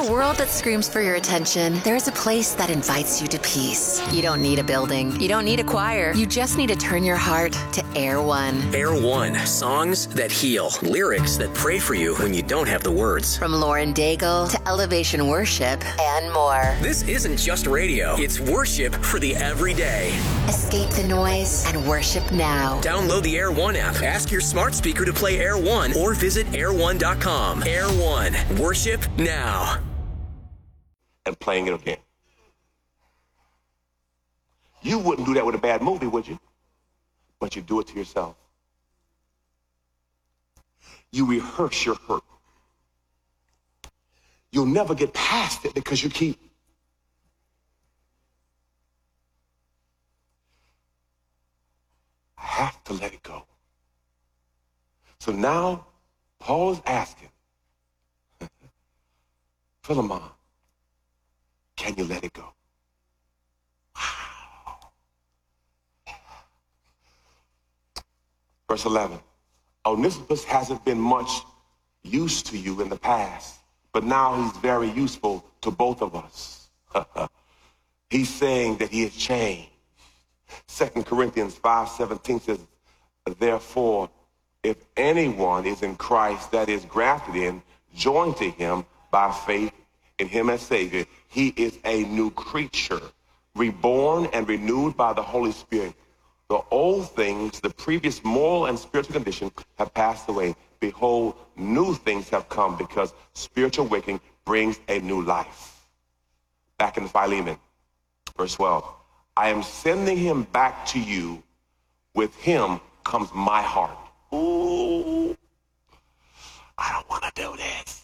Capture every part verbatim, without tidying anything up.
a world that screams for your attention, there's a place that invites you to peace. You don't need a building. You don't need a choir. You just need to turn your heart to Air One. Air One. Songs that heal. Lyrics that pray for you when you don't have the words. From Lauren Daigle to Elevation Worship and more. This isn't just radio. It's worship for the everyday. Escape the noise and worship now. Download the Air One app. Ask your smart speaker to play Air One or visit air one dot com. Air One. Worship now. And playing it again. You wouldn't do that with a bad movie, would you? But you do it to yourself. You rehearse your hurt. You'll never get past it because you keep I have to let it go. So now Paul is asking Philemon, can you let it go? Wow. Verse eleven. Onesimus hasn't been much use to you in the past, but now he's very useful to both of us. He's saying that he has changed. Second Corinthians five seventeen says, therefore, if anyone is in Christ, that is grafted in, joined to him by faith in him as Savior, he is a new creature, reborn and renewed by the Holy Spirit. The old things, the previous moral and spiritual condition have passed away. Behold, new things have come because spiritual awakening brings a new life. Back in Philemon, verse twelve. I am sending him back to you. With him comes my heart. Ooh, I don't want to do this.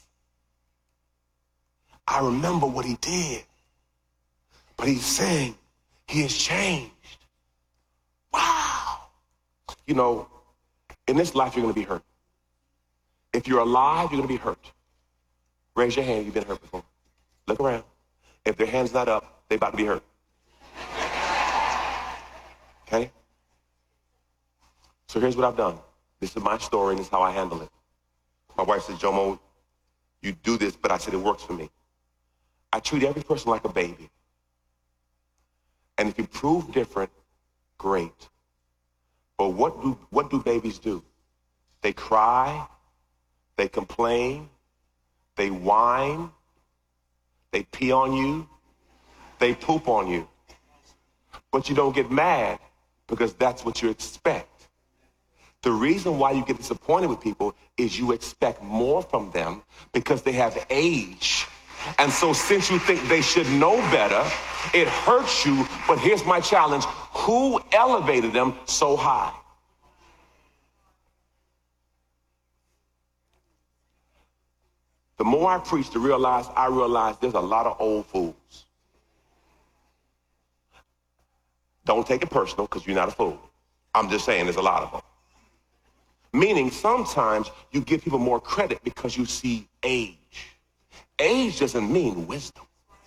I remember what he did, but he's saying he has changed. Wow. You know, in this life, you're going to be hurt. If you're alive, you're going to be hurt. Raise your hand if you've been hurt before. Look around. If their hand's not up, they're about to be hurt. Okay? So here's what I've done. This is my story, and this is how I handle it. My wife said, Jomo, you do this, but I said it works for me. I treat every person like a baby. And if you prove different, great. But what do, what do babies do? They cry, they complain, they whine, they pee on you, they poop on you. But you don't get mad because that's what you expect. The reason why you get disappointed with people is you expect more from them because they have age. And so since you think they should know better, it hurts you. But here's my challenge. Who elevated them so high? The more I preach to realize, I realize there's a lot of old fools. Don't take it personal because you're not a fool. I'm just saying there's a lot of them. Meaning sometimes you give people more credit because you see age. Age doesn't mean wisdom.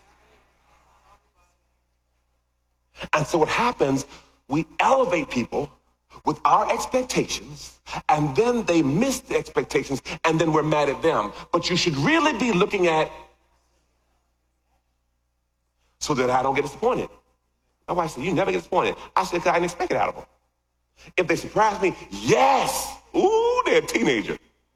And so what happens, we elevate people with our expectations, and then they miss the expectations, and then we're mad at them. But you should really be looking at so that I don't get disappointed. My wife said, you never get disappointed. I said, because I didn't expect it out of them. If they surprise me, yes. Ooh, they're a teenager.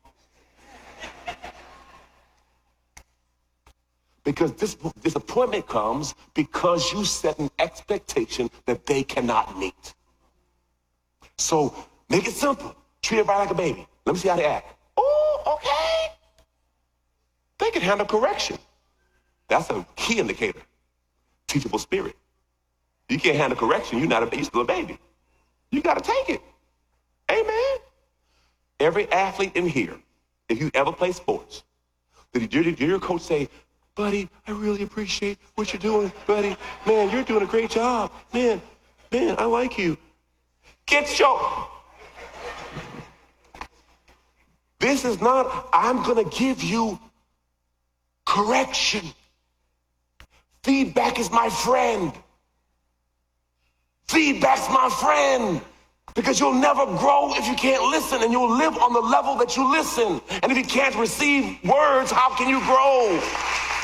Because this disappointment comes because you set an expectation that they cannot meet. So make it simple. Treat everybody like a baby. Let me see how they act. Oh, okay. They can handle correction. That's a key indicator. Teachable spirit. You can't handle correction. You're not a, you're still a baby. You got to take it. Amen. Every athlete in here, if you ever play sports, did your, did your coach say, buddy, I really appreciate what you're doing, buddy. Man, you're doing a great job. Man, man, I like you. Get your... This is not, I'm going to give you correction. Feedback is my friend. Feedback's my friend. Because you'll never grow if you can't listen, and you'll live on the level that you listen. And if you can't receive words, how can you grow?